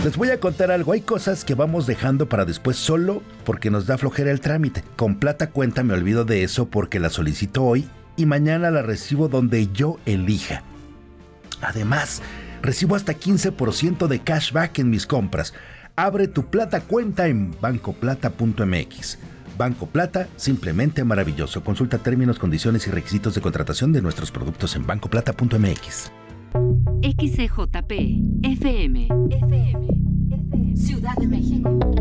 Les voy a contar algo. Hay cosas que vamos dejando para después solo porque nos da flojera el trámite. Con Plata Cuenta me olvido de eso porque la solicito hoy y mañana la recibo donde yo elija. Además, recibo hasta 15% de cashback en mis compras. Abre tu Plata Cuenta en bancoplata.mx. Banco Plata, simplemente maravilloso. Consulta términos, condiciones y requisitos de contratación de nuestros productos en bancoplata.mx. XCJP FM Ciudad de México.